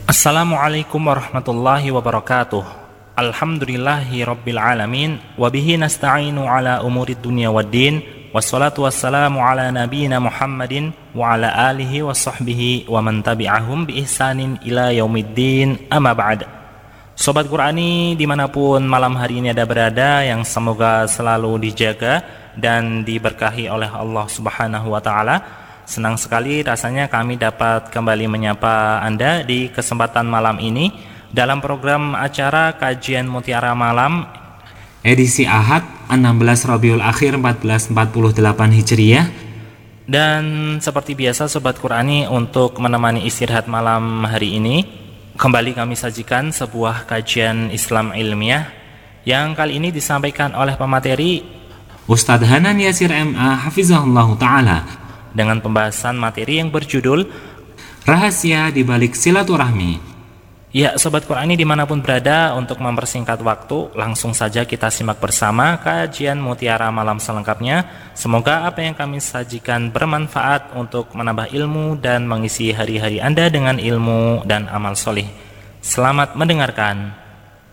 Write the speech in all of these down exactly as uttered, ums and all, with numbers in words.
Assalamualaikum warahmatullahi wabarakatuh. Alhamdulillahi rabbil alamin. Wabihi nasta'inu ala umurid dunya waddin. Wassalatu wassalamu ala nabiyina Muhammadin wa ala alihi wa sahbihi wa man tabi'ahum bi ihsanin ila yaumiddin. Amma ba'd. Sobat Qurani dimanapun malam hari ini ada berada, yang semoga selalu dijaga dan diberkahi oleh Allah subhanahu wa ta'ala. Senang sekali rasanya kami dapat kembali menyapa Anda di kesempatan malam ini dalam program acara Kajian Mutiara Malam edisi Ahad enam belas Rabiul Akhir seribu empat ratus empat puluh delapan Hijriah. Dan seperti biasa Sobat Qurani, untuk menemani istirahat malam hari ini kembali kami sajikan sebuah kajian Islam ilmiah yang kali ini disampaikan oleh pemateri Ustadz Hanan Yasir M A Hafizahullah Ta'ala dengan pembahasan materi yang berjudul Rahasia di Balik Silaturahmi. Ya Sobat Qurani dimanapun berada, untuk mempersingkat waktu langsung saja kita simak bersama kajian Mutiara Malam selengkapnya. Semoga apa yang kami sajikan bermanfaat untuk menambah ilmu dan mengisi hari-hari Anda dengan ilmu dan amal soleh. Selamat mendengarkan.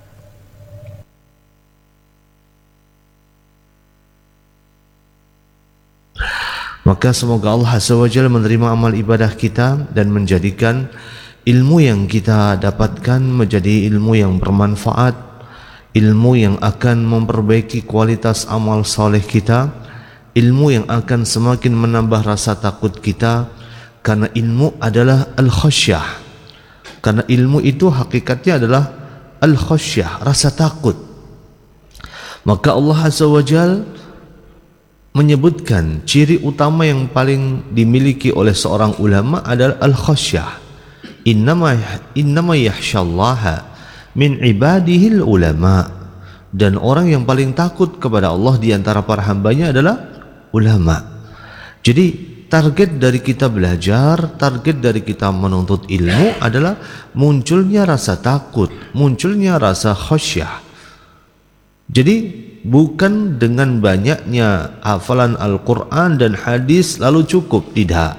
Maka semoga Allah Azza wa Jalla menerima amal ibadah kita dan menjadikan ilmu yang kita dapatkan menjadi ilmu yang bermanfaat, ilmu yang akan memperbaiki kualitas amal soleh kita, ilmu yang akan semakin menambah rasa takut kita, karena ilmu adalah al-khasyah. Karena ilmu itu hakikatnya adalah al-khasyah, rasa takut. Maka Allah Azza wa Jalla menyebutkan ciri utama yang paling dimiliki oleh seorang ulama adalah al-khasyah. Innama innama yakhsyallaha min ibadihil ulama. Dan orang yang paling takut kepada Allah di antara para hambanya adalah ulama. Jadi target dari kita belajar, target dari kita menuntut ilmu adalah munculnya rasa takut, munculnya rasa khasyah. Jadi bukan dengan banyaknya hafalan Al-Quran dan hadis lalu cukup, tidak.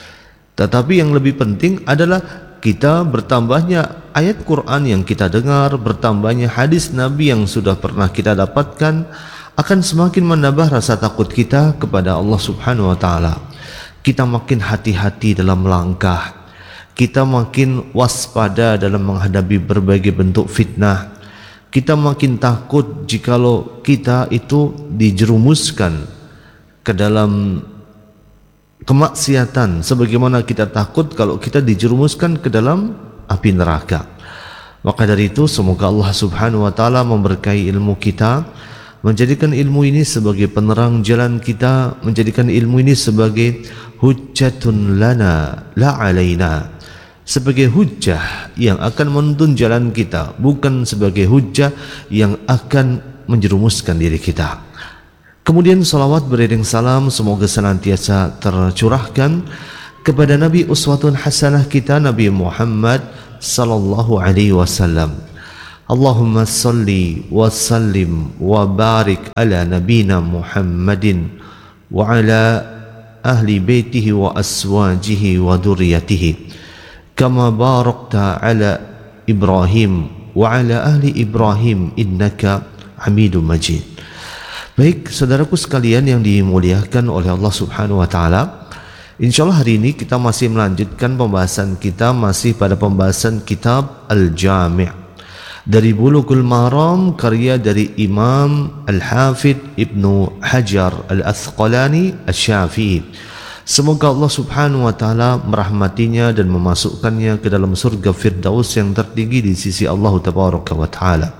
Tetapi yang lebih penting adalah kita bertambahnya ayat Quran yang kita dengar, bertambahnya hadis Nabi yang sudah pernah kita dapatkan, akan semakin menambah rasa takut kita kepada Allah Subhanahu wa Ta'ala. Kita makin hati-hati dalam langkah, kita makin waspada dalam menghadapi berbagai bentuk fitnah. Kita makin takut jikalau kita itu dijerumuskan ke dalam kemaksiatan, sebagaimana kita takut kalau kita dijerumuskan ke dalam api neraka. Maka dari itu semoga Allah Subhanahu wa Ta'ala memberkahi ilmu kita, menjadikan ilmu ini sebagai penerang jalan kita, menjadikan ilmu ini sebagai hujjatun lana la alaina, sebagai hujjah yang akan menuntun jalan kita, bukan sebagai hujjah yang akan menjerumuskan diri kita. Kemudian salawat beriring salam semoga senantiasa tercurahkan kepada Nabi uswatun hasanah kita, Nabi Muhammad sallallahu alaihi wasallam. Allahumma salli wa sallim wa barik ala nabina Muhammadin wa ala ahli baitihi wa aswajihi wa dzurriyyatihi kama barakta ala Ibrahim wa ala ahli Ibrahim innaka Hamidum Majid. Baik saudaraku sekalian yang dimuliakan oleh Allah Subhanahu wa Ta'ala, insyaallah hari ini kita masih melanjutkan pembahasan kita, masih pada pembahasan kitab Al-Jami' dari Bulughul Maram, karya dari Imam Al-Hafidh Ibnu Hajar Al-Asqalani Asy-Syafi'i. Semoga Allah Subhanahu wa Ta'ala merahmatinya dan memasukkannya ke dalam surga Firdaus yang tertinggi di sisi Allah Tabaraka wa Ta'ala.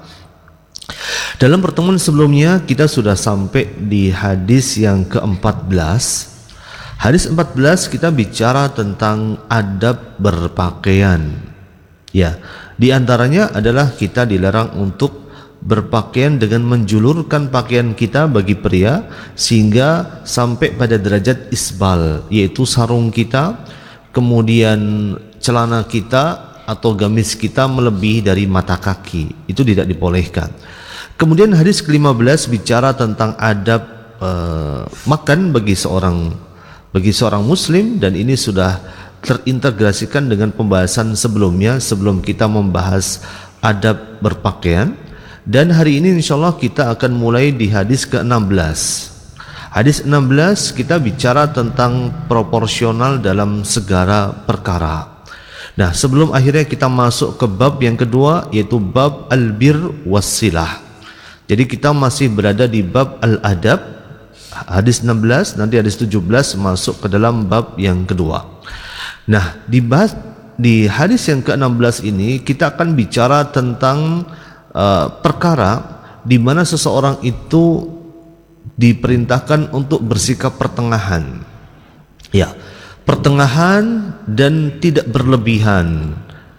Dalam pertemuan sebelumnya kita sudah sampai di hadis yang keempat belas. Hadis empat belas kita bicara tentang adab berpakaian. Ya, di antaranya adalah kita dilarang untuk berpakaian dengan menjulurkan pakaian kita bagi pria sehingga sampai pada derajat isbal, yaitu sarung kita, kemudian celana kita atau gamis kita melebihi dari mata kaki, itu tidak dibolehkan. Kemudian hadis kelima belas bicara tentang adab uh, makan bagi seorang bagi seorang muslim, dan ini sudah terintegrasikan dengan pembahasan sebelumnya sebelum kita membahas adab berpakaian. Dan hari ini insyaallah kita akan mulai di hadis ke enam belas. Hadis enam belas kita bicara tentang proporsional dalam segala perkara. Nah, sebelum akhirnya kita masuk ke bab yang kedua, yaitu bab al-bir wassilah. Jadi kita masih berada di bab al-adab, hadis enam belas, nanti hadis tujuh belas masuk ke dalam bab yang kedua. Nah, di bab, di hadis yang ke enam belas ini kita akan bicara tentang uh, perkara di mana seseorang itu diperintahkan untuk bersikap pertengahan. Ya, pertengahan dan tidak berlebihan.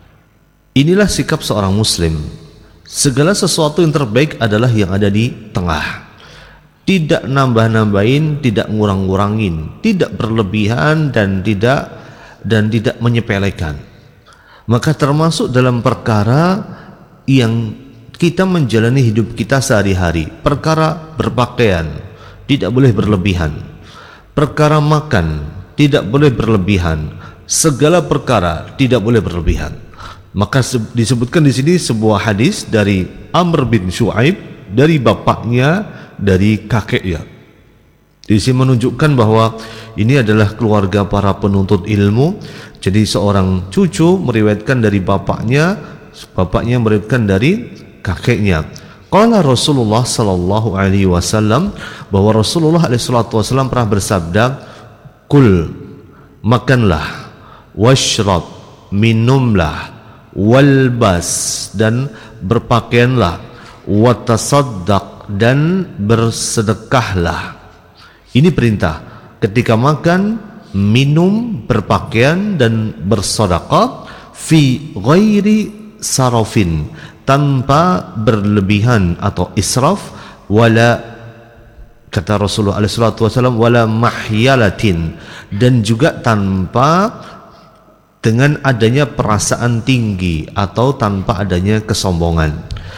Inilah sikap seorang muslim. Segala sesuatu yang terbaik adalah yang ada di tengah. Tidak nambah-nambahin, tidak ngurang-ngurangin, tidak berlebihan dan tidak dan tidak menyepelekan. Maka termasuk dalam perkara yang kita menjalani hidup kita sehari-hari, perkara berpakaian tidak boleh berlebihan. Perkara makan tidak boleh berlebihan. Segala perkara tidak boleh berlebihan. Maka disebutkan di sini sebuah hadis dari Amr bin Shu'aib dari bapaknya, dari kakeknya. Di sini menunjukkan bahwa ini adalah keluarga para penuntut ilmu. Jadi seorang cucu meriwayatkan dari bapaknya, bapaknya meriwayatkan dari kakeknya. Qala Rasulullah sallallahu alaihi wasallam, bahwa Rasulullah alaihi salatu wasallam pernah bersabda, kul, makanlah, washrab, minumlah, walbas, dan berpakaianlah, watasaddaq, dan bersedekahlah. Ini perintah. Ketika makan, minum, berpakaian, dan bersedekah, fi ghairi sarafin, tanpa berlebihan atau israf, wala, kata Rasulullah alaihi salatu wasallam, wala mahyalatin, dan juga tanpa dengan adanya perasaan tinggi atau tanpa adanya kesombongan.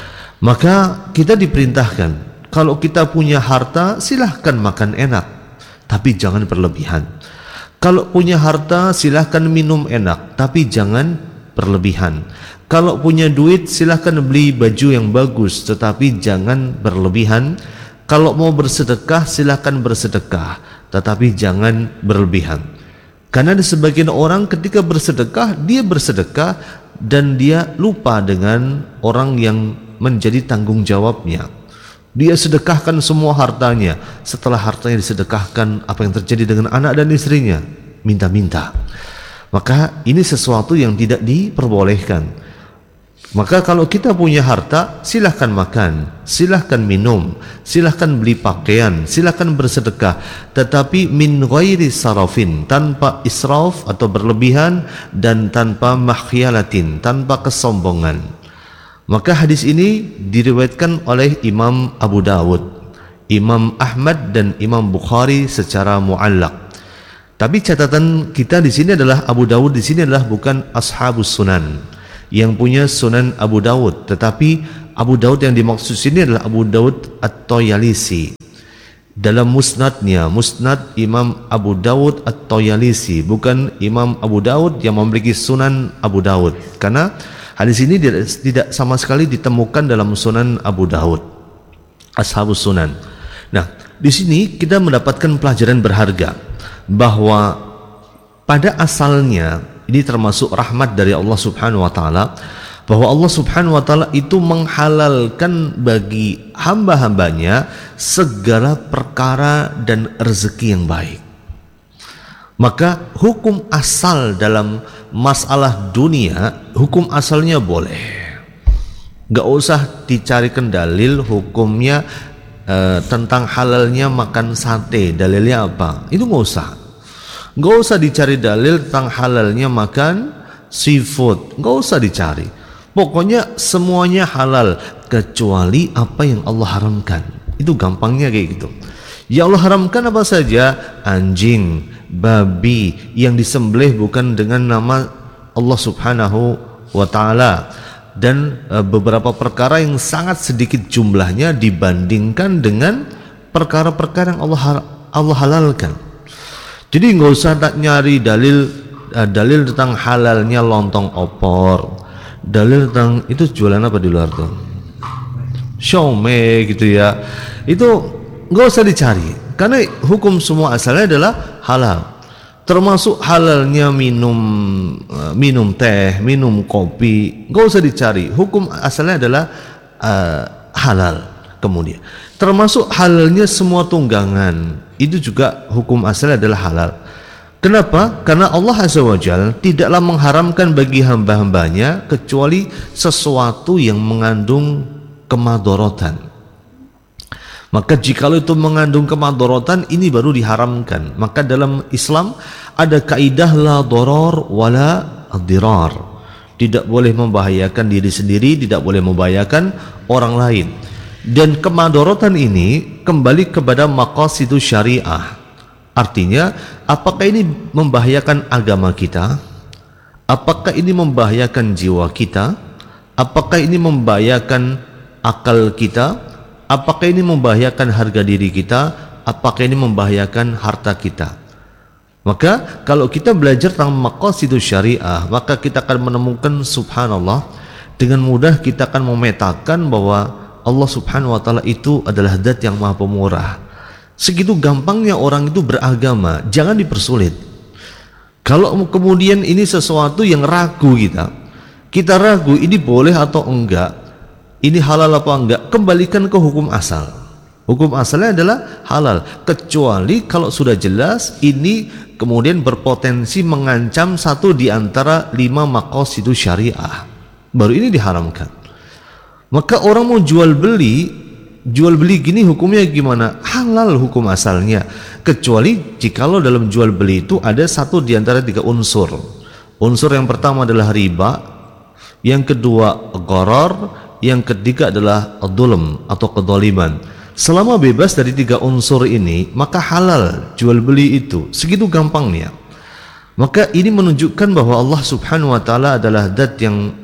Maka kita diperintahkan, kalau kita punya harta silahkan makan enak, tapi jangan berlebihan. Kalau punya harta silahkan minum enak, tapi jangan berlebihan. Kalau punya duit silahkan beli baju yang bagus, tetapi jangan berlebihan. Kalau mau bersedekah silahkan bersedekah, tetapi jangan berlebihan. Karena ada sebagian orang ketika bersedekah, dia bersedekah dan dia lupa dengan orang yang menjadi tanggung jawabnya. Dia sedekahkan semua hartanya. Setelah hartanya disedekahkan, apa yang terjadi dengan anak dan istrinya? Minta-minta. Maka ini sesuatu yang tidak diperbolehkan. Maka kalau kita punya harta, silahkan makan, silahkan minum, silahkan beli pakaian, silahkan bersedekah, tetapi min ghairi sarafin, tanpa israf atau berlebihan, dan tanpa makhyalatin, tanpa kesombongan. Maka hadis ini diriwayatkan oleh Imam Abu Dawud, Imam Ahmad, dan Imam Bukhari secara mu'allaq. Tapi catatan kita di sini adalah Abu Dawud di sini adalah bukan ashabus sunan yang punya Sunan Abu Dawud, tetapi Abu Dawud yang dimaksud sini adalah Abu Dawud At-Toyalisi. Dalam musnadnya, musnad Imam Abu Dawud At-Toyalisi, bukan Imam Abu Dawud yang memiliki Sunan Abu Dawud. Karena hadis ini tidak, tidak sama sekali ditemukan dalam Sunan Abu Dawud, Ashabus Sunan. Nah, di sini kita mendapatkan pelajaran berharga bahwa pada asalnya ini termasuk rahmat dari Allah Subhanahu wa taala, bahwa Allah Subhanahu wa taala itu menghalalkan bagi hamba-hambanya segala perkara dan rezeki yang baik. Maka hukum asal dalam masalah dunia, hukum asalnya boleh. Gak usah dicarikan dalil hukumnya eh, tentang halalnya makan sate, dalilnya apa? Itu gak usah. Gak usah dicari dalil tentang halalnya makan seafood, gak usah dicari. Pokoknya semuanya halal kecuali apa yang Allah haramkan. Itu gampangnya kayak gitu. Ya Allah haramkan apa saja? Anjing, babi yang disembelih bukan dengan nama Allah Subhanahu wa taala, dan e, beberapa perkara yang sangat sedikit jumlahnya dibandingkan dengan perkara-perkara yang Allah Allah halalkan. Jadi nggak usah tak nyari dalil uh, dalil tentang halalnya lontong opor, dalil tentang itu jualan apa di luar tuh, siomay gitu ya, itu nggak usah dicari karena hukum semua asalnya adalah halal. Termasuk halalnya minum uh, minum teh, minum kopi, nggak usah dicari, hukum asalnya adalah uh, halal. Kemudian termasuk halalnya semua tunggangan, itu juga hukum asalnya adalah halal. Kenapa? Karena Allah Azza wa Jalla tidaklah mengharamkan bagi hamba-hambanya kecuali sesuatu yang mengandung kemadorotan. Maka jikalau itu mengandung kemadorotan, ini baru diharamkan. Maka dalam Islam ada kaidah la doror wala dirar. Tidak boleh membahayakan diri sendiri, tidak boleh membahayakan orang lain. Dan kemadorotan ini kembali kepada maqasidus syariah. Artinya, apakah ini membahayakan agama kita? Apakah ini membahayakan jiwa kita? Apakah ini membahayakan akal kita? Apakah ini membahayakan harga diri kita? Apakah ini membahayakan harta kita? Maka kalau kita belajar tentang maqasidus syariah, maka kita akan menemukan subhanallah, dengan mudah kita akan memetakan bahwa Allah subhanahu wa ta'ala itu adalah zat yang maha pemurah. Segitu gampangnya orang itu beragama, jangan dipersulit. Kalau kemudian ini sesuatu yang ragu kita, kita ragu ini boleh atau enggak, ini halal apa enggak, kembalikan ke hukum asal. Hukum asalnya adalah halal, kecuali kalau sudah jelas ini kemudian berpotensi mengancam satu di antara lima maqasidus syariah, baru ini diharamkan. Maka orang mau jual beli, jual beli gini hukumnya gimana? Halal hukum asalnya, kecuali jikalau dalam jual beli itu ada satu di antara tiga unsur. Unsur yang pertama adalah riba, yang kedua gharar, yang ketiga adalah dzulm atau kedzaliman. Selama bebas dari tiga unsur ini, maka halal jual beli itu. Segitu gampangnya. Maka ini menunjukkan bahwa Allah subhanahu wa ta'ala adalah zat yang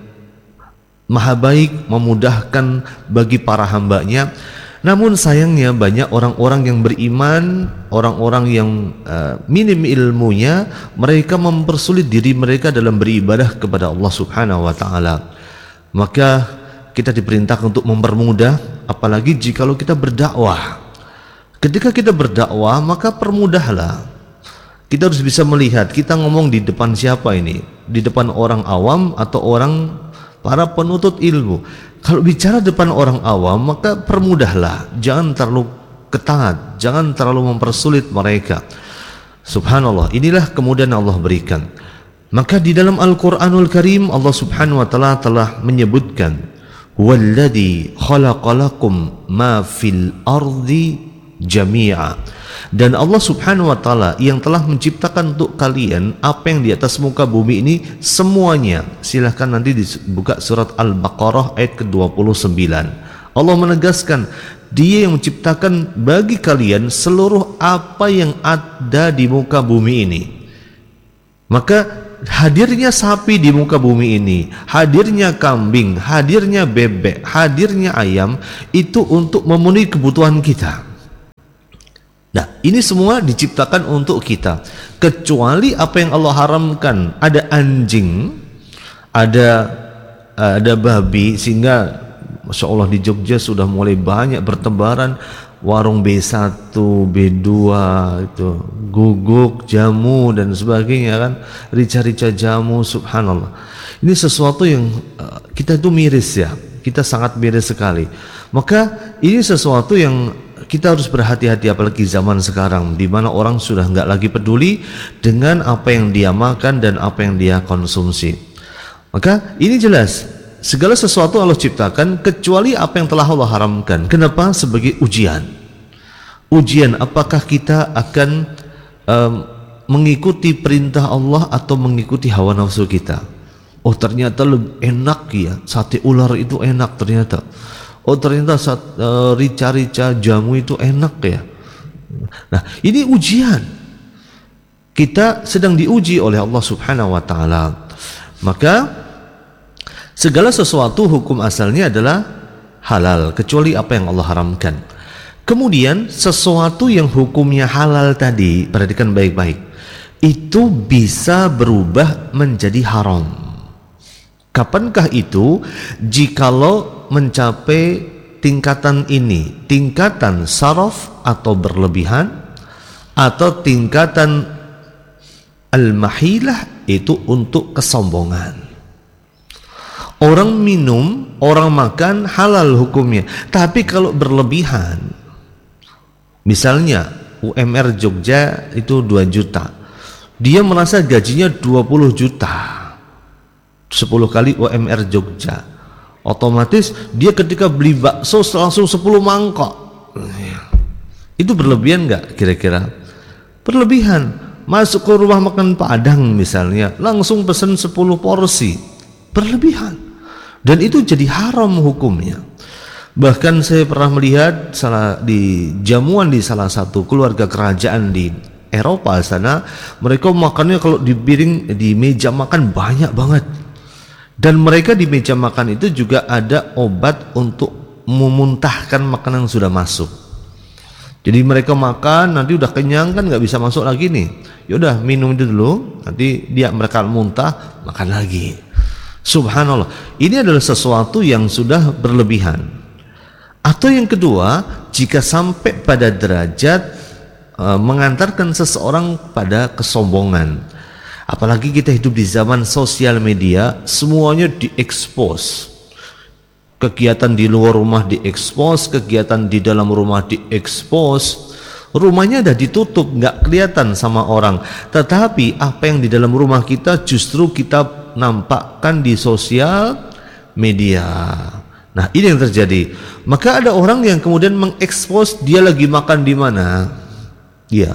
maha baik, memudahkan bagi para hambanya. Namun sayangnya banyak orang-orang yang beriman, orang-orang yang uh, minim ilmunya, mereka mempersulit diri mereka dalam beribadah kepada Allah subhanahu wa ta'ala. Maka kita diperintahkan untuk mempermudah, apalagi jikalau kita berdakwah. Ketika kita berdakwah, maka permudahlah. Kita harus bisa melihat kita ngomong di depan siapa ini, di depan orang awam atau orang para penuntut ilmu. Kalau bicara depan orang awam, maka permudahlah, jangan terlalu ketat, jangan terlalu mempersulit mereka. Subhanallah, inilah kemudian Allah berikan. Maka di dalam Al-Quranul Karim Allah subhanahu wa ta'ala telah menyebutkan Walladhi khalaqalakum ma fil ardi jami'a. Dan Allah subhanahu wa ta'ala yang telah menciptakan untuk kalian apa yang di atas muka bumi ini semuanya. Silahkan nanti dibuka surat Al-Baqarah ayat ke dua puluh sembilan. Allah menegaskan Dia yang menciptakan bagi kalian seluruh apa yang ada di muka bumi ini. Maka hadirnya sapi di muka bumi ini, hadirnya kambing, hadirnya bebek, hadirnya ayam, itu untuk memenuhi kebutuhan kita. Nah, ini semua diciptakan untuk kita, kecuali apa yang Allah haramkan. Ada anjing, ada ada babi, sehingga Masya Allah di Jogja sudah mulai banyak bertebaran warung B satu, B dua, itu guguk, jamu dan sebagainya kan, rica-rica jamu, subhanallah. Ini sesuatu yang uh, kita itu miris ya, kita sangat miris sekali. Maka ini sesuatu yang kita harus berhati-hati, apalagi zaman sekarang di mana orang sudah nggak lagi peduli dengan apa yang dia makan dan apa yang dia konsumsi. Maka ini jelas segala sesuatu Allah ciptakan kecuali apa yang telah Allah haramkan. Kenapa? Sebagai ujian. Ujian apakah kita akan um, mengikuti perintah Allah atau mengikuti hawa nafsu kita. Oh ternyata lebih enak ya, sate ular itu enak ternyata. Oh ternyata sat, uh, rica-rica jamu itu enak ya. Nah ini ujian. Kita sedang diuji oleh Allah subhanahu wa ta'ala. Maka segala sesuatu hukum asalnya adalah halal kecuali apa yang Allah haramkan. Kemudian sesuatu yang hukumnya halal tadi, perhatikan baik-baik. itu bisa berubah menjadi haram. Kapankah itu? Jikalau mencapai tingkatan ini, tingkatan saraf atau berlebihan, atau tingkatan al-mahilah, itu untuk kesombongan. Orang minum, orang makan halal hukumnya, tapi kalau berlebihan, misalnya U M R Jogja itu dua juta, dia merasa gajinya dua puluh juta, sepuluh kali U M R Jogja, otomatis dia ketika beli bakso langsung sepuluh mangkok. Itu berlebihan nggak kira-kira? Berlebihan. Masuk ke rumah makan Padang misalnya, langsung pesan sepuluh porsi, berlebihan. Dan itu jadi haram hukumnya. Bahkan saya pernah melihat salah di jamuan di salah satu keluarga kerajaan di Eropa sana, mereka makannya kalau di piring, di meja makan banyak banget. Dan mereka di meja makan itu juga ada obat untuk memuntahkan makanan yang sudah masuk. Jadi mereka makan, nanti udah kenyang kan nggak bisa masuk lagi nih. Yaudah minum itu dulu, nanti dia mereka muntah, makan lagi. Subhanallah, ini adalah sesuatu yang sudah berlebihan. Atau yang kedua, jika sampai pada derajat e, mengantarkan seseorang pada kesombongan. Apalagi kita hidup di zaman sosial media, semuanya diekspos. Kegiatan di luar rumah diekspos, kegiatan di dalam rumah diekspos. Rumahnya udah ditutup, nggak kelihatan sama orang. Tetapi apa yang di dalam rumah kita justru kita nampakkan di sosial media. Nah, ini yang terjadi. Maka ada orang yang kemudian mengekspos dia lagi makan di mana. Ya,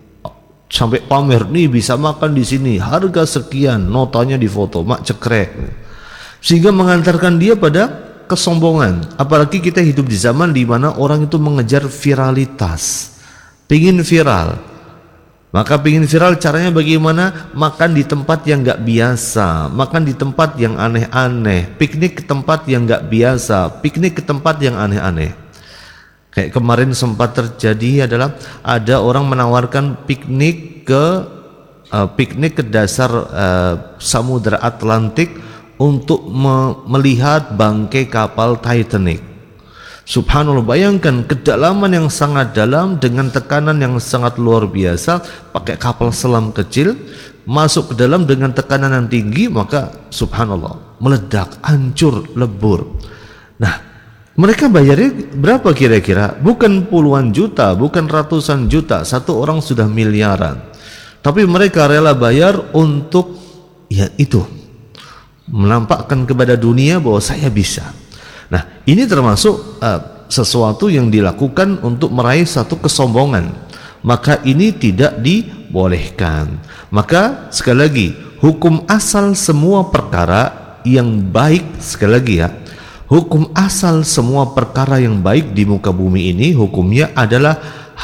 sampai pamer nih bisa makan di sini, harga sekian, notanya di foto, mak cekrek. Sehingga mengantarkan dia pada kesombongan. Apalagi kita hidup di zaman di mana orang itu mengejar viralitas, pingin viral. Maka pingin viral caranya bagaimana? Makan di tempat yang nggak biasa, makan di tempat yang aneh-aneh, piknik ke tempat yang nggak biasa, piknik ke tempat yang aneh-aneh. Kayak kemarin sempat terjadi adalah ada orang menawarkan piknik ke uh, piknik ke dasar uh, Samudra Atlantik untuk me melihat bangkai kapal Titanic. Subhanallah, bayangkan kedalaman yang sangat dalam dengan tekanan yang sangat luar biasa, pakai kapal selam kecil masuk ke dalam dengan tekanan yang tinggi, maka subhanallah meledak, hancur, lebur. Nah, mereka bayarnya berapa kira-kira? Bukan puluhan juta, bukan ratusan juta, satu orang sudah miliaran. Tapi mereka rela bayar untuk ya itu, menampakkan kepada dunia bahwa saya bisa. Nah, ini termasuk uh, sesuatu yang dilakukan untuk meraih satu kesombongan. Maka ini tidak dibolehkan. Maka sekali lagi, hukum asal semua perkara yang baik, sekali lagi ya, hukum asal semua perkara yang baik di muka bumi ini hukumnya adalah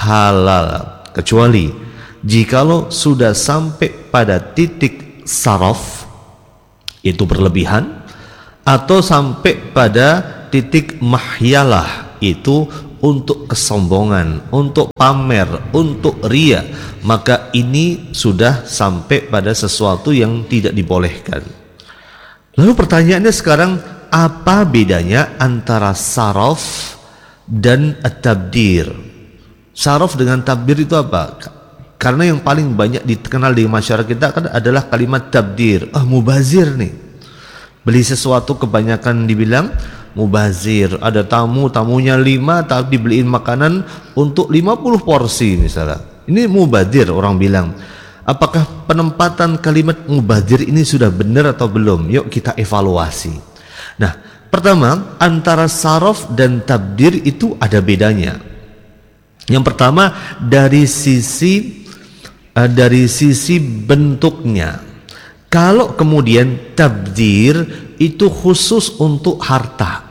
halal, kecuali jikalau sudah sampai pada titik saraf, itu berlebihan, atau sampai pada titik mahyalah, itu untuk kesombongan, untuk pamer, untuk ria, maka ini sudah sampai pada sesuatu yang tidak dibolehkan. Lalu pertanyaannya sekarang, apa bedanya antara saraf dan at-tabdir? Saraf dengan tabdir itu apa? Karena yang paling banyak dikenal di masyarakat kita kan adalah kalimat tabdir. Ah, mubazir nih, beli sesuatu kebanyakan dibilang mubazir. Ada tamu, tamunya lima tapi dibeliin makanan untuk lima puluh porsi misalnya. Ini mubazir orang bilang. Apakah penempatan kalimat mubazir ini sudah benar atau belum? Yuk kita evaluasi. Nah, pertama, antara saraf dan tabdir itu ada bedanya. Yang pertama dari sisi uh, dari sisi bentuknya. Kalau kemudian tabdir itu khusus untuk harta,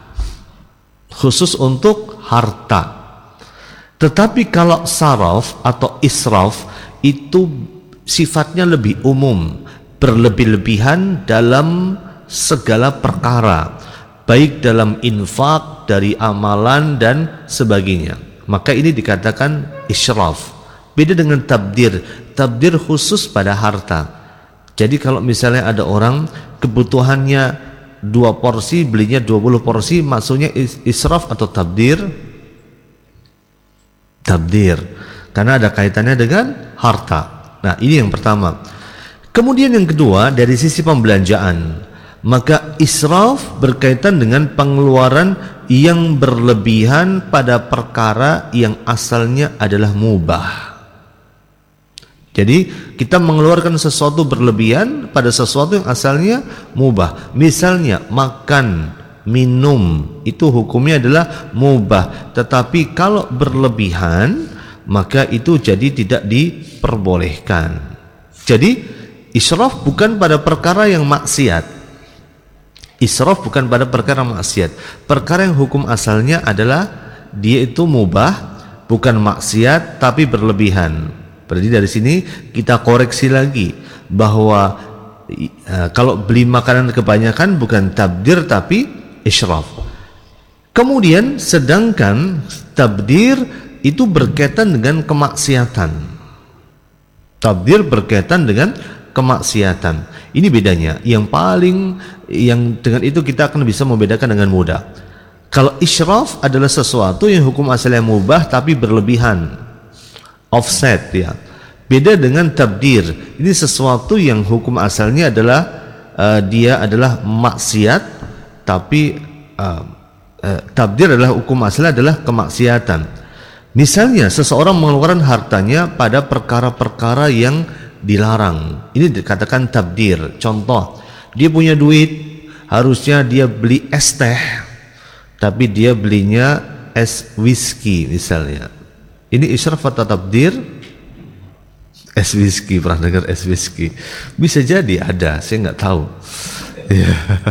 khusus untuk harta. Tetapi kalau saraf atau israf itu sifatnya lebih umum, berlebih-lebihan dalam segala perkara, baik dalam infak, dari amalan dan sebagainya. Maka ini dikatakan israf, Beda dengan tabdir. Tabdir khusus pada harta. Jadi kalau misalnya ada orang kebutuhannya dua porsi, belinya dua puluh porsi, maksudnya israf atau tabdir? Tabdir. Karena ada kaitannya dengan harta. Nah, ini yang pertama. Kemudian yang kedua, dari sisi pembelanjaan, maka israf berkaitan dengan pengeluaran yang berlebihan pada perkara yang asalnya adalah mubah. Jadi kita mengeluarkan sesuatu berlebihan pada sesuatu yang asalnya mubah. Misalnya makan, minum, itu hukumnya adalah mubah. Tetapi kalau berlebihan, maka itu jadi tidak diperbolehkan. Jadi israf bukan pada perkara yang maksiat. Israf bukan pada perkara maksiat. Perkara yang hukum asalnya adalah dia itu mubah, bukan maksiat tapi berlebihan. Berarti dari sini kita koreksi lagi bahwa uh, kalau beli makanan kebanyakan bukan tabdir tapi israf. Kemudian sedangkan tabdir itu berkaitan dengan kemaksiatan. Tabdir berkaitan dengan kemaksiatan. Ini bedanya. Yang paling yang dengan itu kita akan bisa membedakan dengan mudah. Kalau israf adalah sesuatu yang hukum asalnya mubah tapi berlebihan. Offset ya. Beda dengan tabdir. Ini sesuatu yang hukum asalnya adalah uh, dia adalah maksiat tapi uh, uh, tabdir adalah hukum asalnya adalah kemaksiatan. Misalnya seseorang mengeluarkan hartanya pada perkara-perkara yang dilarang. Ini dikatakan tabdir. Contoh, dia punya duit, harusnya dia beli es teh, tapi dia belinya es whisky misalnya. Ini israf atau tabdir? Es whisky, pernah dengar es whisky? Bisa jadi ada, saya nggak tahu. Ya.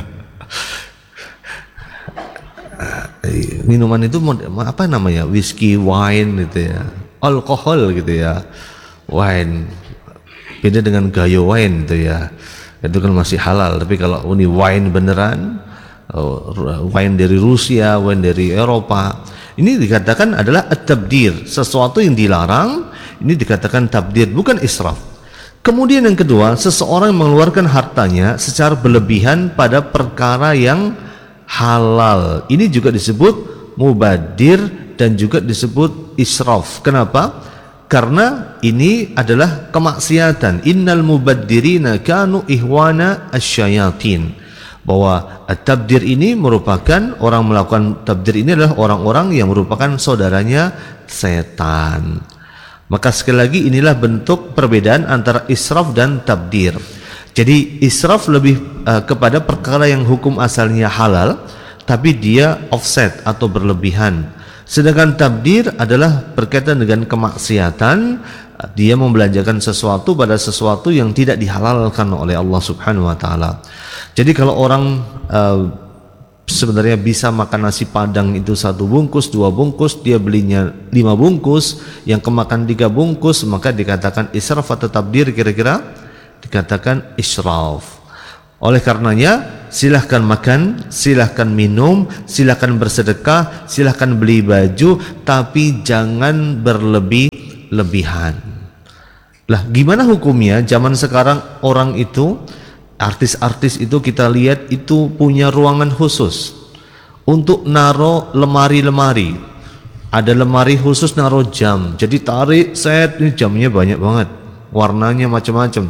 Minuman itu apa namanya? Whisky, wine gitu ya, alkohol gitu ya, wine. Beda dengan gayo wine itu ya, itu kan masih halal. Tapi kalau ini wine beneran, wine dari Rusia, wine dari Eropa, ini dikatakan adalah at-tabdir, sesuatu yang dilarang. Ini dikatakan tabdir, bukan israf. Kemudian yang kedua, seseorang mengeluarkan hartanya secara berlebihan pada perkara yang halal. Ini juga disebut mubadir dan juga disebut israf. Kenapa? Karena ini adalah kemaksiatan. Innal mubaddirina kanu ihwana asyayatin. Bahwa tabdir ini merupakan, orang melakukan tabdir ini adalah orang-orang yang merupakan saudaranya setan. Maka sekali lagi inilah bentuk perbedaan antara israf dan tabdir. Jadi israf lebih uh, kepada perkara yang hukum asalnya halal tapi dia offset atau berlebihan. Sedangkan tabdir adalah berkaitan dengan kemaksiatan, dia membelanjakan sesuatu pada sesuatu yang tidak dihalalkan oleh Allah Subhanahu wa taala. Jadi kalau orang uh, sebenarnya bisa makan nasi padang itu satu bungkus, dua bungkus, dia belinya lima bungkus, yang kemakan tiga bungkus, maka dikatakan israf atau tabdir? Kira-kira dikatakan israf. Oleh karenanya silahkan makan, silahkan minum, silahkan bersedekah, silahkan beli baju, tapi jangan berlebih-lebihan. Lah gimana hukumnya? Zaman sekarang orang itu, artis-artis itu kita lihat itu punya ruangan khusus untuk naro lemari-lemari. Ada lemari khusus naro jam. Jadi tarik set, ini jamnya banyak banget, warnanya macam-macam.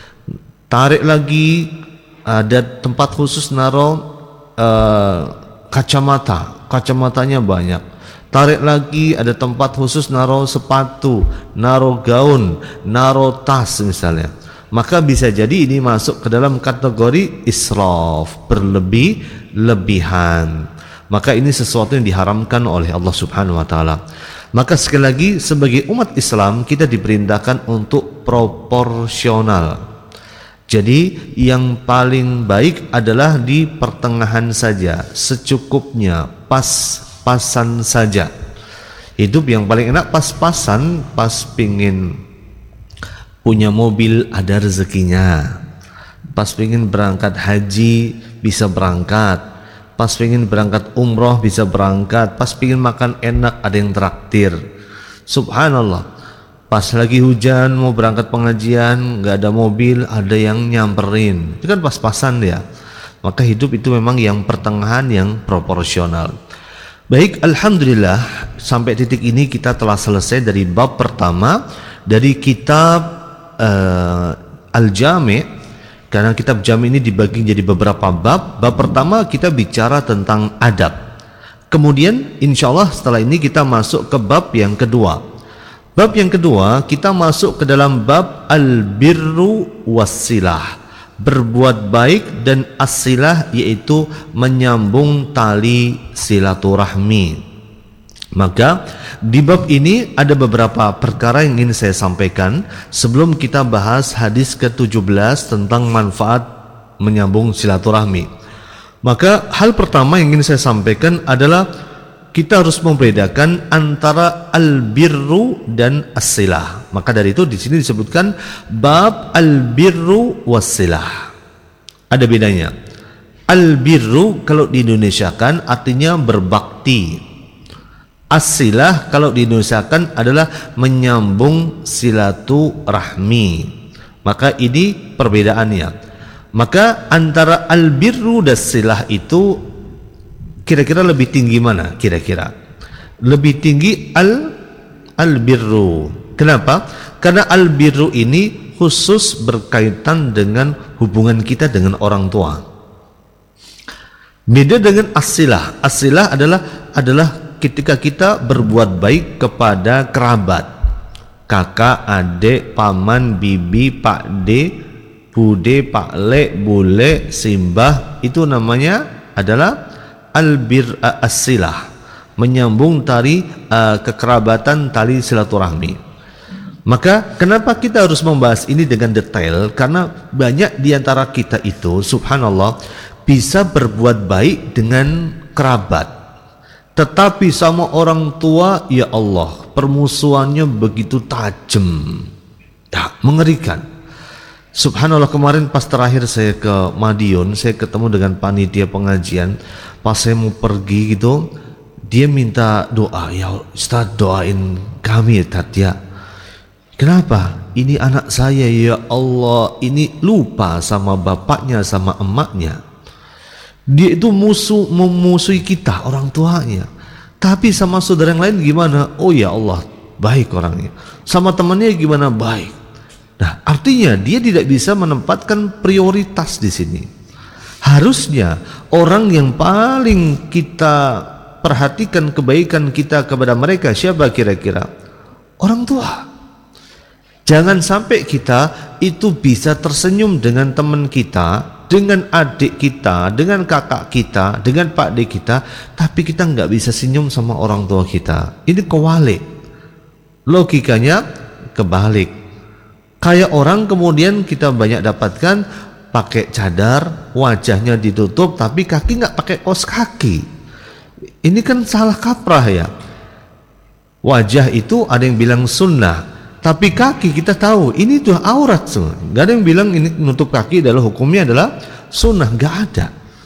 Tarik lagi, ada tempat khusus naro uh, kacamata. Kacamatanya banyak. Tarik lagi, ada tempat khusus naro sepatu, naro gaun, naro tas misalnya. Maka bisa jadi ini masuk ke dalam kategori israf, berlebih-lebihan. Maka ini sesuatu yang diharamkan oleh Allah Subhanahu wa taala. Maka sekali lagi sebagai umat Islam kita diperintahkan untuk proporsional. Jadi yang paling baik adalah di pertengahan saja, secukupnya, pas-pasan saja. Hidup yang paling enak pas-pasan, pas pingin punya mobil ada rezekinya, pas pingin berangkat haji bisa berangkat, pas pingin berangkat umroh bisa berangkat, pas pingin makan enak ada yang traktir. Subhanallah. Pas lagi hujan mau berangkat pengajian, nggak ada mobil, ada yang nyamperin. Itu kan pas-pasan ya. Maka hidup itu memang yang pertengahan, yang proporsional. Baik, alhamdulillah sampai titik ini kita telah selesai dari bab pertama dari kitab uh, Al-Jami'. Karena kitab Jami' ini dibagi jadi beberapa bab. Bab pertama kita bicara tentang adab. Kemudian insya Allah setelah ini kita masuk ke bab yang kedua. Bab yang kedua kita masuk ke dalam bab al-birru wassilah, berbuat baik dan as-silah, yaitu menyambung tali silaturahmi. Maka di bab ini ada beberapa perkara yang ingin saya sampaikan sebelum kita bahas hadis ke tujuh belas tentang manfaat menyambung silaturahmi. Maka hal pertama yang ingin saya sampaikan adalah kita harus membedakan antara al-birru dan as-silah. Maka dari itu di sini disebutkan bab al-birru was-silah. Ada bedanya. Al-birru kalau diindonesiakan artinya berbakti. As-silah kalau diindonesiakan adalah menyambung silaturahmi. Maka ini perbedaannya. Maka antara al-birru dan silah itu kira-kira lebih tinggi mana? Kira-kira lebih tinggi al al-birru. Kenapa? Karena al-birru ini khusus berkaitan dengan hubungan kita dengan orang tua. Beda dengan as-silah. As-silah adalah adalah ketika kita berbuat baik kepada kerabat, kakak, adik, paman, bibi, pak de, bude, pak le, bule, simbah, itu namanya adalah al-bir as-silah, menyambung tali uh, kekerabatan, tali silaturahmi. Maka kenapa kita harus membahas ini dengan detail? Karena banyak diantara kita itu subhanallah bisa berbuat baik dengan kerabat, tetapi sama orang tua ya Allah permusuhannya begitu tajam, ya, mengerikan. Subhanallah, kemarin pas terakhir saya ke Madiun, saya ketemu dengan panitia pengajian. Pas saya mau pergi gitu, dia minta doa, ya Ustaz doain kami ya Tatya. Kenapa? Ini anak saya ya Allah, ini lupa sama bapaknya sama emaknya. Dia itu musuh memusuhi kita orang tuanya. Tapi sama saudara yang lain gimana? Oh ya Allah, baik orangnya. Sama temannya gimana? Baik. Nah, artinya dia tidak bisa menempatkan prioritas di sini. Harusnya orang yang paling kita perhatikan kebaikan kita kepada mereka siapa kira-kira? Orang tua. Jangan sampai kita itu bisa tersenyum dengan teman kita, dengan adik kita, dengan kakak kita, dengan pak de kita, tapi kita nggak bisa senyum sama orang tua kita. Ini kewalik. Logikanya kebalik. Kayak orang kemudian kita banyak dapatkan pakai cadar, wajahnya ditutup, tapi kaki nggak pakai kaos kaki. Ini kan salah kaprah ya. Wajah itu ada yang bilang sunnah, tapi kaki kita tahu ini tuh aurat semua. Gak ada yang bilang ini menutup kaki adalah hukumnya adalah sunnah, nggak ada.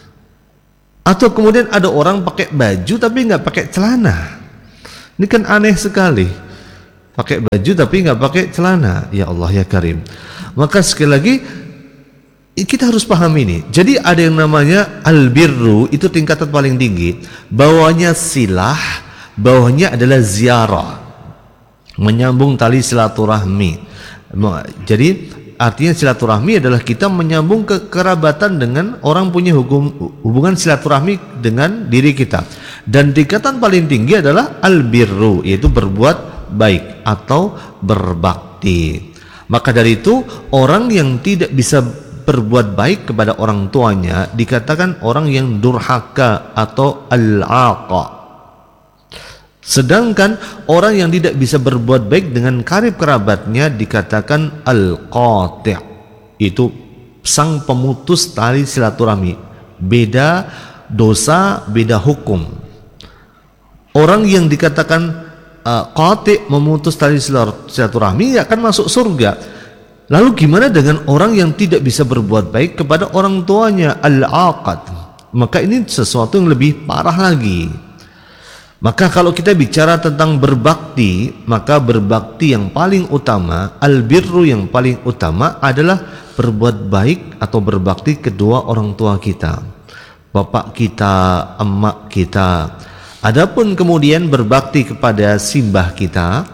Atau kemudian ada orang pakai baju tapi nggak pakai celana. Ini kan aneh sekali. Pakai baju tapi nggak pakai celana. Ya Allah ya Karim. Maka sekali lagi kita harus paham ini. Jadi ada yang namanya al-birru, itu tingkatan paling tinggi. Bawahnya silah, bawahnya adalah ziarah, menyambung tali silaturahmi. Jadi artinya silaturahmi adalah kita menyambung kekerabatan dengan orang punya hukum, hubungan silaturahmi dengan diri kita. Dan tingkatan paling tinggi adalah al-birru, yaitu berbuat baik atau berbakti. Maka dari itu orang yang tidak bisa berbuat baik kepada orang tuanya dikatakan orang yang durhaka atau al-aqa. Sedangkan orang yang tidak bisa berbuat baik dengan karib kerabatnya dikatakan al-qati', itu sang pemutus tali silaturahmi. Beda dosa, beda hukum. Orang yang dikatakan uh, qati', memutus tali silaturahmi, akan masuk surga. Lalu gimana dengan orang yang tidak bisa berbuat baik kepada orang tuanya, al-aqad? Maka ini sesuatu yang lebih parah lagi. Maka kalau kita bicara tentang berbakti, maka berbakti yang paling utama, albirru yang paling utama adalah berbuat baik atau berbakti kedua orang tua kita, bapak kita, emak kita. Adapun kemudian berbakti kepada simbah kita,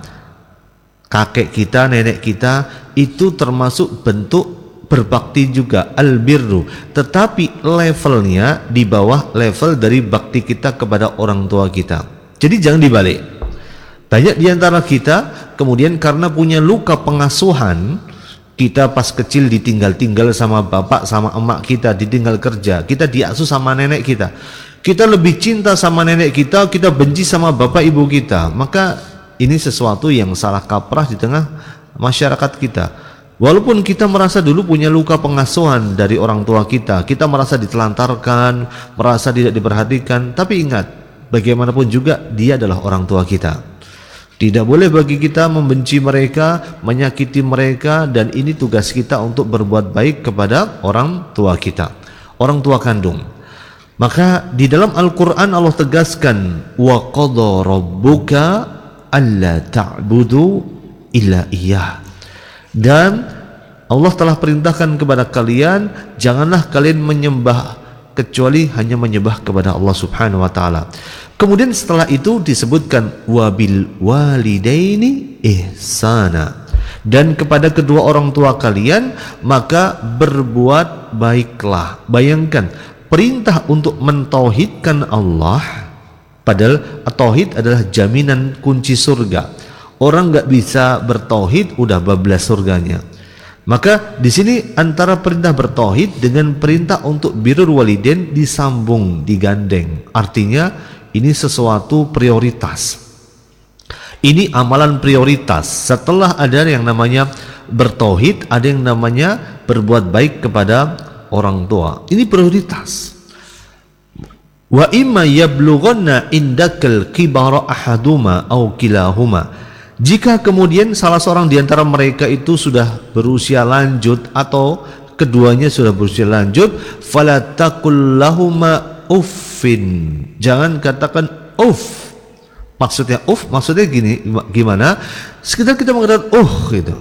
kakek kita, nenek kita, itu termasuk bentuk berbakti juga, albirru, tetapi levelnya di bawah level dari bakti kita kepada orang tua kita. Jadi jangan dibalik. Banyak di antara kita kemudian karena punya luka pengasuhan, kita pas kecil ditinggal-tinggal sama bapak sama emak kita, ditinggal kerja, kita diasuh sama nenek kita, kita lebih cinta sama nenek kita, kita benci sama bapak ibu kita. Maka ini sesuatu yang salah kaprah di tengah masyarakat kita. Walaupun kita merasa dulu punya luka pengasuhan dari orang tua kita, kita merasa ditelantarkan, merasa tidak diperhatikan, tapi ingat, bagaimanapun juga dia adalah orang tua kita. Tidak boleh bagi kita membenci mereka, menyakiti mereka, dan ini tugas kita untuk berbuat baik kepada orang tua kita, orang tua kandung. Maka di dalam Al-Quran Allah tegaskan, wa qadha rabbuka alla ta'budu illa iyyah. Dan Allah telah perintahkan kepada kalian, janganlah kalian menyembah kecuali hanya menyembah kepada Allah Subhanahu wa taala. Kemudian setelah itu disebutkan wabil walidaini ihsana, dan kepada kedua orang tua kalian maka berbuat baiklah. Bayangkan perintah untuk mentauhidkan Allah, padahal tauhid adalah jaminan kunci surga. Orang nggak bisa bertauhid udah bablas surganya. Maka di sini antara perintah bertauhid dengan perintah untuk birrul walidain disambung, digandeng. Artinya ini sesuatu prioritas. Ini amalan prioritas. Setelah ada yang namanya bertauhid, ada yang namanya berbuat baik kepada orang tua. Ini prioritas. Wa imma yablughanna indakal kibara ahaduma au kilahuma. Jika kemudian salah seorang di antara mereka itu sudah berusia lanjut atau keduanya sudah berusia lanjut, fala taqul lahuma uffin. Jangan katakan uff. Maksudnya uff, maksudnya gini, gimana? Sekitar kita mengatakan uh gitu.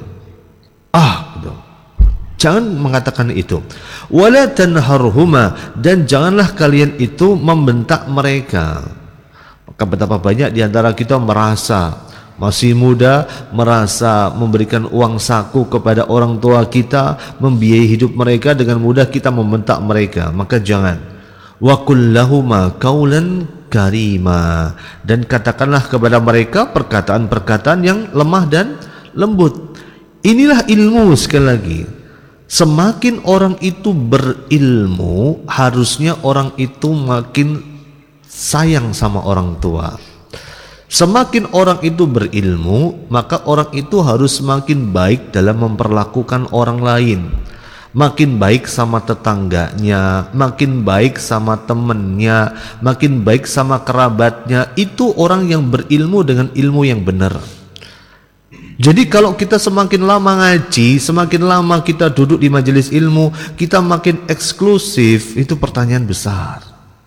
Ah gitu. Jangan mengatakan itu. Wala tanharhuma, dan janganlah kalian itu membentak mereka. Maka betapa banyak di antara kita merasa masih muda, merasa memberikan uang saku kepada orang tua kita, membiayai hidup mereka, dengan mudah kita membentak mereka. Maka jangan. Wa qul lahuma qaulan karima, dan katakanlah kepada mereka perkataan-perkataan yang lemah dan lembut. Inilah ilmu. Sekali lagi, semakin orang itu berilmu, harusnya orang itu makin sayang sama orang tua. Semakin orang itu berilmu, maka orang itu harus semakin baik dalam memperlakukan orang lain, makin baik sama tetangganya, makin baik sama temennya, makin baik sama kerabatnya. Itu orang yang berilmu dengan ilmu yang benar. Jadi kalau kita semakin lama ngaji, semakin lama kita duduk di majelis ilmu, kita makin eksklusif, itu pertanyaan besar.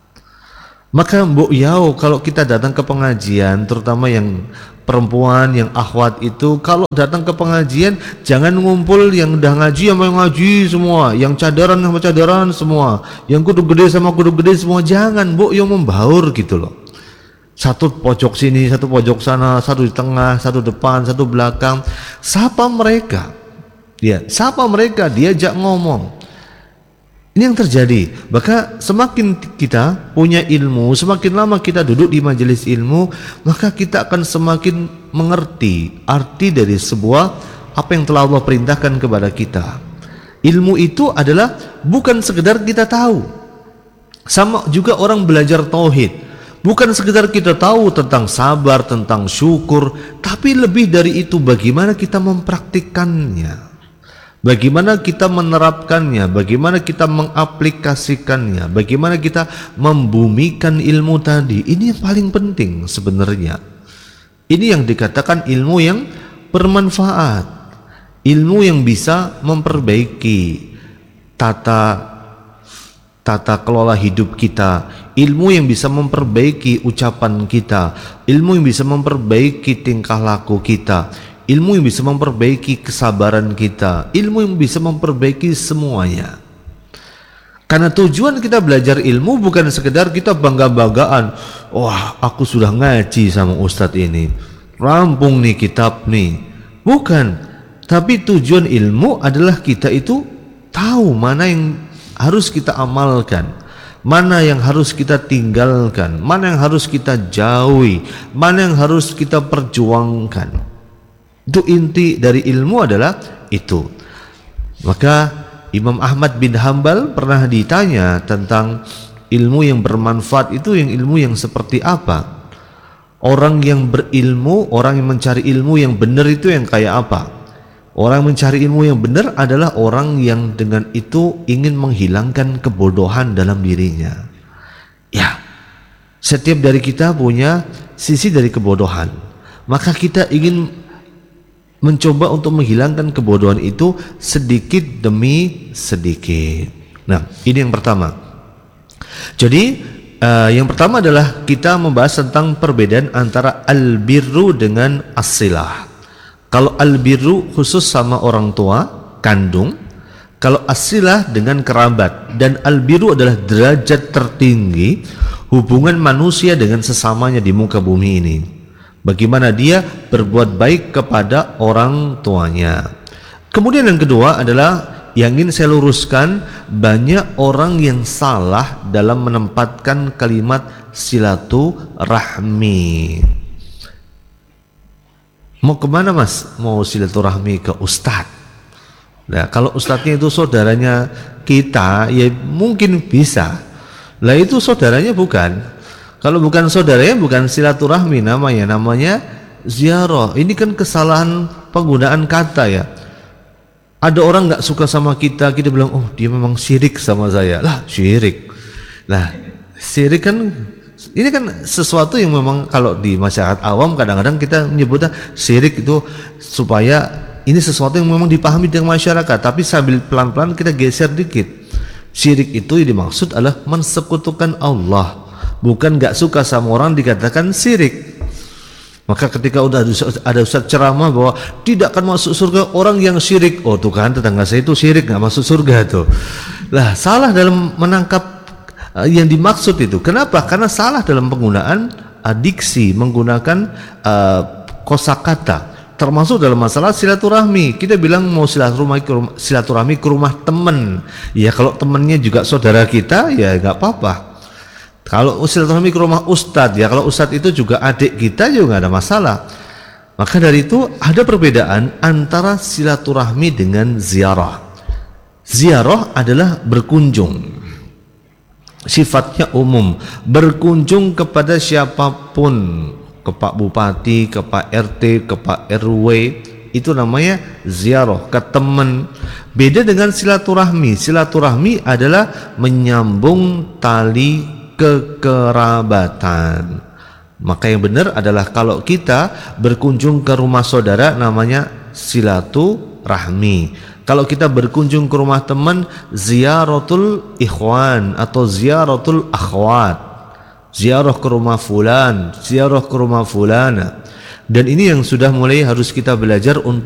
Maka mbok yau, kalau kita datang ke pengajian, terutama yang perempuan, yang akhwat itu, kalau datang ke pengajian jangan ngumpul yang udah ngaji sama yang ngaji semua, yang cadaran sama cadaran semua, yang kudu gede sama kudu gede semua. Jangan mbok yau membaur gitu loh. Satu pojok sini, satu pojok sana, satu di tengah, satu depan, satu belakang. Sapa mereka, ya, sapa mereka, diajak ngomong. Ini yang terjadi. Maka semakin kita punya ilmu, semakin lama kita duduk di majelis ilmu, maka kita akan semakin mengerti arti dari sebuah apa yang telah Allah perintahkan kepada kita. Ilmu itu adalah bukan sekedar kita tahu. Sama juga orang belajar tauhid, bukan sekedar kita tahu tentang sabar, tentang syukur, tapi lebih dari itu bagaimana kita mempraktikkannya. Bagaimana kita menerapkannya, bagaimana kita mengaplikasikannya, bagaimana kita membumikan ilmu tadi. Ini yang paling penting sebenarnya. Ini yang dikatakan ilmu yang bermanfaat, ilmu yang bisa memperbaiki tata tata kelola hidup kita, ilmu yang bisa memperbaiki ucapan kita, ilmu yang bisa memperbaiki tingkah laku kita, ilmu yang bisa memperbaiki kesabaran kita, ilmu yang bisa memperbaiki semuanya. Karena tujuan kita belajar ilmu bukan sekedar kita bangga-banggaan, wah aku sudah ngaji sama ustadz ini, rampung nih kitab nih. Bukan, tapi tujuan ilmu adalah kita itu tahu mana yang harus kita amalkan, mana yang harus kita tinggalkan, mana yang harus kita jauhi, mana yang harus kita perjuangkan. Itu inti dari ilmu adalah itu. Maka Imam Ahmad bin Hambal pernah ditanya tentang ilmu yang bermanfaat itu yang ilmu yang seperti apa. Orang yang berilmu, orang yang mencari ilmu yang benar itu yang kayak apa? Orang mencari ilmu yang benar adalah orang yang dengan itu ingin menghilangkan kebodohan dalam dirinya. Ya, setiap dari kita punya sisi dari kebodohan. Maka kita ingin mencoba untuk menghilangkan kebodohan itu sedikit demi sedikit. Nah, ini yang pertama. Jadi, uh, yang pertama adalah kita membahas tentang perbedaan antara al-birru dengan as-silah. Kalau al-birru khusus sama orang tua kandung, kalau as-silah dengan kerabat. Dan al-birru adalah derajat tertinggi hubungan manusia dengan sesamanya di muka bumi ini. Bagaimana dia berbuat baik kepada orang tuanya. Kemudian yang kedua adalah yang ingin saya luruskan, banyak orang yang salah dalam menempatkan kalimat silaturahmi. Mau kemana mas? Mau silaturahmi ke ustadz. Nah, kalau ustadznya itu saudaranya kita, ya mungkin bisa. Lah itu saudaranya bukan. Kalau bukan saudaranya, bukan silaturahmi namanya, namanya ziarah. Ini kan kesalahan penggunaan kata ya. Ada orang nggak suka sama kita, kita bilang, oh dia memang syirik sama saya. Lah syirik. Lah syirik kan, ini kan sesuatu yang memang kalau di masyarakat awam kadang-kadang kita menyebutnya syirik itu supaya ini sesuatu yang memang dipahami dengan masyarakat, tapi sambil pelan-pelan kita geser dikit. Syirik itu yang dimaksud adalah mensekutukan Allah, bukan gak suka sama orang dikatakan syirik. Maka ketika udah ada ustaz ceramah bahwa tidak akan masuk surga orang yang syirik, oh tuh kan tetangga saya itu syirik gak masuk surga tuh. Lah salah dalam menangkap yang dimaksud itu. Kenapa? Karena salah dalam penggunaan uh, diksi, menggunakan uh, kosakata. Termasuk dalam masalah silaturahmi. Kita bilang mau silaturahmi ke rumah, silaturahmi ke rumah teman. Ya kalau temannya juga saudara kita, ya nggak apa-apa. Kalau silaturahmi ke rumah ustadz, ya kalau ustadz itu juga adik kita juga nggak ada masalah. Maka dari itu ada perbedaan antara silaturahmi dengan ziarah. Ziarah adalah berkunjung. Sifatnya umum, berkunjung kepada siapapun, ke Pak Bupati, ke Pak R T, ke Pak R W, itu namanya ziarah, ke teman. Beda dengan silaturahmi. Silaturahmi adalah menyambung tali kekerabatan. Maka yang benar adalah kalau kita berkunjung ke rumah saudara namanya silaturahmi. Kalau kita berkunjung ke rumah teman, ziyaratul ikhwan atau ziyaratul akhwat. Ziarah ke rumah fulan, ziarah ke rumah fulana. Dan ini yang sudah mulai harus kita belajar untuk